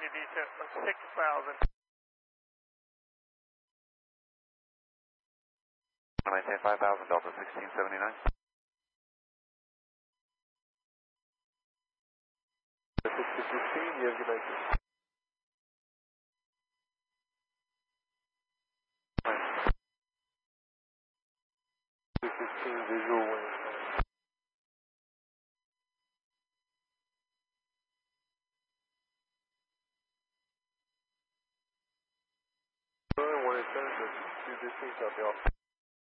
continue descent of 6,000. Maintain 5,000, Delta 1679. 615, you have good night. 215, visual wind. One in 10, 215, copy off.